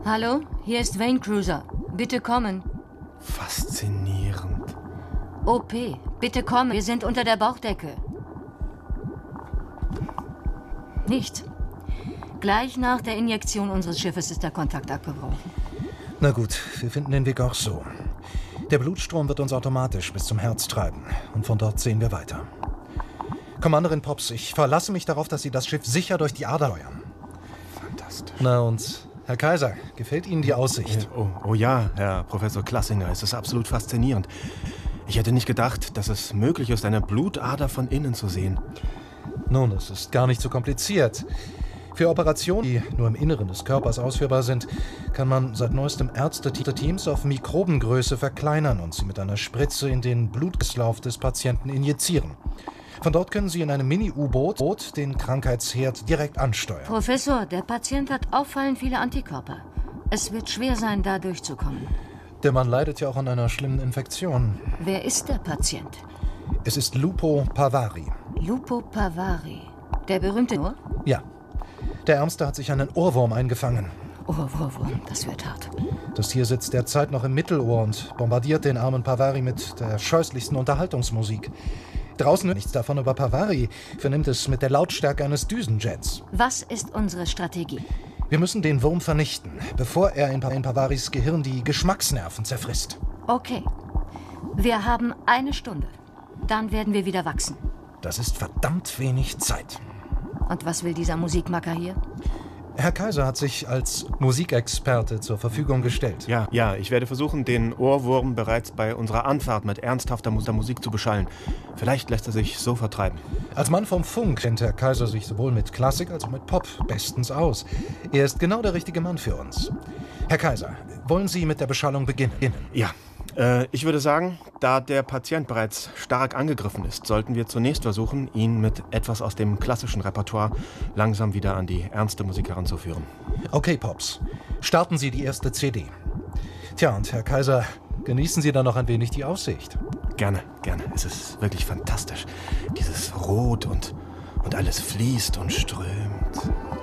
Hallo, hier ist Wayne Cruiser. Bitte kommen. Faszinierend. OP, bitte kommen. Wir sind unter der Bauchdecke. Nichts. Gleich nach der Injektion unseres Schiffes ist der Kontakt abgebrochen. Na gut, wir finden den Weg auch so. Der Blutstrom wird uns automatisch bis zum Herz treiben. Und von dort sehen wir weiter. Commanderin Pops, ich verlasse mich darauf, dass Sie das Schiff sicher durch die Ader steuern. Fantastisch. Na und, Herr Kaiser, gefällt Ihnen die Aussicht? Oh ja, Herr Professor Klassinger, es ist absolut faszinierend. Ich hätte nicht gedacht, dass es möglich ist, eine Blutader von innen zu sehen. Nun, es ist gar nicht so kompliziert. Für Operationen, die nur im Inneren des Körpers ausführbar sind, kann man seit neuestem Ärzteteams auf Mikrobengröße verkleinern und sie mit einer Spritze in den Blutkreislauf des Patienten injizieren. Von dort können Sie in einem Mini-U-Boot den Krankheitsherd direkt ansteuern. Professor, der Patient hat auffallend viele Antikörper. Es wird schwer sein, da durchzukommen. Der Mann leidet ja auch an einer schlimmen Infektion. Wer ist der Patient? Es ist Lupo Pavari. Lupo Pavari. Der berühmte Ohr? Ja. Der Ärmste hat sich einen Ohrwurm eingefangen. Ohrwurm, das wird hart. Das Tier sitzt derzeit noch im Mittelohr und bombardiert den armen Pavari mit der scheußlichsten Unterhaltungsmusik. Draußen nichts davon, aber Pavari vernimmt es mit der Lautstärke eines Düsenjets. Was ist unsere Strategie? Wir müssen den Wurm vernichten, bevor er in Pavaris Gehirn die Geschmacksnerven zerfrisst. Okay. Wir haben 1 Stunde. Dann werden wir wieder wachsen. Das ist verdammt wenig Zeit. Und was will dieser Musikmacker hier? Herr Kaiser hat sich als Musikexperte zur Verfügung gestellt. Ja, ich werde versuchen, den Ohrwurm bereits bei unserer Anfahrt mit ernsthafter Musik zu beschallen. Vielleicht lässt er sich so vertreiben. Als Mann vom Funk kennt Herr Kaiser sich sowohl mit Klassik als auch mit Pop bestens aus. Er ist genau der richtige Mann für uns. Herr Kaiser, wollen Sie mit der Beschallung beginnen? Ja. Ich würde sagen, da der Patient bereits stark angegriffen ist, sollten wir zunächst versuchen, ihn mit etwas aus dem klassischen Repertoire langsam wieder an die ernste Musik heranzuführen. Okay, Pops. Starten Sie die erste CD. Tja, und Herr Kaiser, genießen Sie dann noch ein wenig die Aussicht. Gerne. Es ist wirklich fantastisch. Dieses Rot und alles fließt und strömt.